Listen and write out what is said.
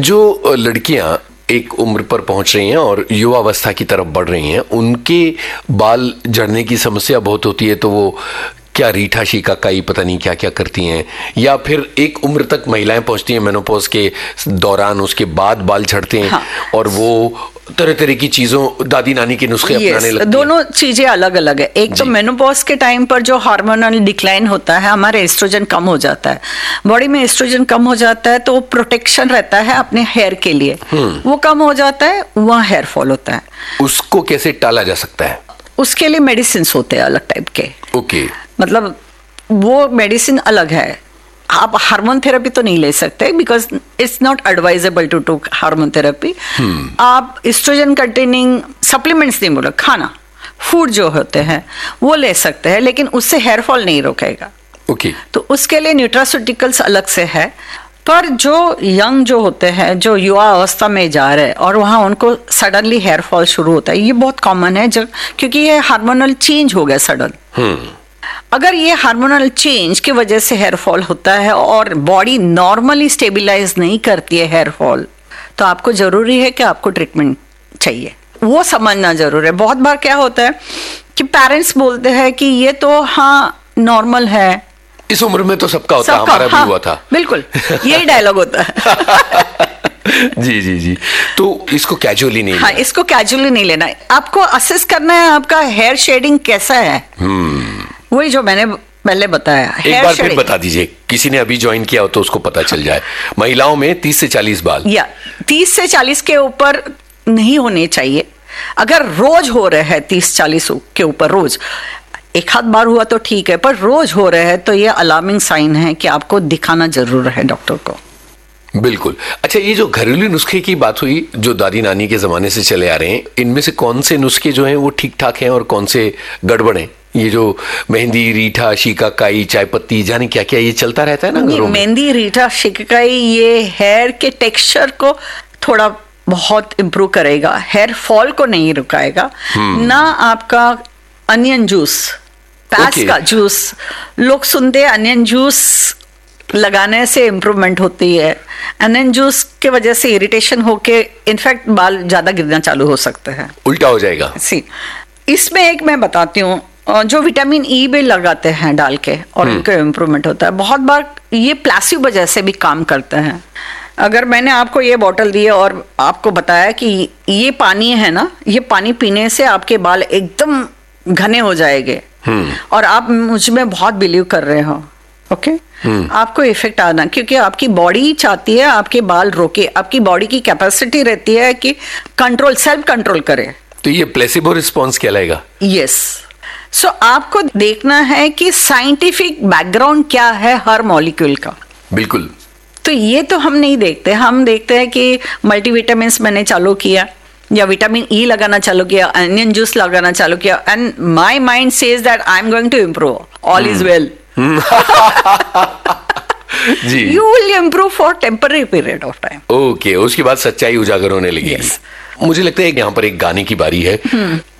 जो लड़कियां एक उम्र पर पहुंच रही हैं और युवावस्था की तरफ बढ़ रही हैं, उनके बाल झड़ने की समस्या बहुत होती है, तो वो क्या रीठा शिकाकाई पता नहीं क्या क्या करती हैं, या फिर एक उम्र तक महिलाएं पहुंचती हैं मेनोपॉज के दौरान, उसके बाद बाल झड़ते हैं। हाँ। और वो तरह तरह की चीजों, दादी नानी के नुस्खे अपनाने लगती हैं। दोनों चीजें अलग अलग है। एक तो मेनोपॉज के टाइम पर जो हार्मोनल डिक्लाइन होता है, हमारे एस्ट्रोजन कम हो जाता है, बॉडी में एस्ट्रोजन कम हो जाता है, तो प्रोटेक्शन रहता है अपने हेयर के लिए, वो कम हो जाता है, वहाँ हेयर फॉल होता है। उसको कैसे टाला जा सकता है? उसके लिए मेडिसिन होते हैं अलग टाइप के। ओके। मतलब वो मेडिसिन अलग है, आप हार्मोन थेरेपी तो नहीं ले सकते, because it's not advisable to to hormone therapy. आप एस्ट्रोजन कंटेनिंग सप्लीमेंट्स नहीं बोलो, खाना फूड जो होते हैं वो ले सकते हैं, लेकिन उससे हेयर फॉल नहीं रोकेगा। ओके। तो उसके लिए न्यूट्रास्यूटिकल्स अलग से है। पर जो यंग जो होते हैं, जो युवा अवस्था में जा रहे हैं और वहाँ उनको सडनली हेयर फॉल शुरू होता है, ये बहुत कॉमन है, जो क्योंकि ये हार्मोनल चेंज हो गया सडन। अगर ये हार्मोनल चेंज की वजह से हेयर फॉल होता है और बॉडी नॉर्मली स्टेबलाइज नहीं करती है हेयर फॉल, तो आपको जरूरी है कि आपको ट्रीटमेंट चाहिए, वो समझना जरूरी है। बहुत बार क्या होता है कि पेरेंट्स बोलते हैं कि ये तो हाँ नॉर्मल है, इस उम्र में तो सबका होता है, हमारा भी हुआ था। बिल्कुल, यही डायलॉग होता है। जी जी जी। तो इसको कैजुअली नहीं हाँ, इसको कैजुअली नहीं लेना है। आपको असेस करना है आपका हेयर शेडिंग कैसा है। वही जो मैंने पहले बताया। एक बार फिर बता दीजिए, किसी ने अभी ज्वाइन किया हो तो उसको पता चल जाए। महिलाओं में 30 से 40 बाल, या 30 से 40 के ऊपर नहीं होने चाहिए। अगर रोज हो रहे हैं 30-40 के ऊपर, रोज एक हाथ बार हुआ तो ठीक है, पर रोज हो रहे हैं तो ये अलार्मिंग साइन है कि आपको दिखाना जरूर है डॉक्टर को। बिल्कुल। अच्छा, ये जो घरेलू नुस्खे की बात हुई, जो दादी नानी के जमाने से चले आ रहे हैं, इनमें से कौन से नुस्खे जो हैं वो ठीक ठाक हैं और कौन से गड़बड़ हैं? ये जो मेहंदी, रीठा, शिकाकाई, चाय पत्ती, जाने क्या क्या, ये चलता रहता है ना घरों में। मेहंदी, रीठा, शिकाकाई ये हेयर के टेक्सचर को थोड़ा बहुत इम्प्रूव करेगा, हेयर फॉल को नहीं रुकाएगा। ना आपका अनियन जूस, प्याज का जूस, लोग सुनते हैं अनियन जूस लगाने से इम्प्रूवमेंट होती है। अनियन जूस के वजह से इरिटेशन होके इनफैक्ट बाल ज्यादा गिरना चालू हो सकते हैं, उल्टा हो जाएगा। इसमें एक मैं बताती हूँ, जो विटामिन ई भी लगाते हैं डाल के और उनको इम्प्रूवमेंट होता है। बहुत बार ये प्लासिबो जैसे भी काम करते हैं। अगर मैंने आपको ये बोतल दी है और आपको बताया कि ये पानी है ना, ये पानी पीने से आपके बाल एकदम घने हो जाएंगे, और आप मुझ में बहुत बिलीव कर रहे हो, ओके, आपको इफेक्ट आना, क्योंकि आपकी बॉडी चाहती है आपके बाल रोके। आपकी बॉडी की कैपेसिटी रहती है कि कंट्रोल, सेल्फ कंट्रोल करे। तो ये प्लेसिबो रिस्पॉन्स कहलाएगा। यस। सो आपको देखना है कि साइंटिफिक बैकग्राउंड क्या है हर मॉलिक्यूल का। बिल्कुल। तो ये तो हम नहीं देखते, हम देखते हैं कि मल्टीविटामिन मैंने चालू किया, या विटामिन ई लगाना चालू किया, अनियन जूस लगाना चालू किया, and my mind says that I am going to improve, all is well. Ji. You will improve for temporary period of time. Okay, उसके बाद सच्चाई उजागर होने लगी। Yes. मुझे लगता है यहाँ पर एक गाने की बारी है।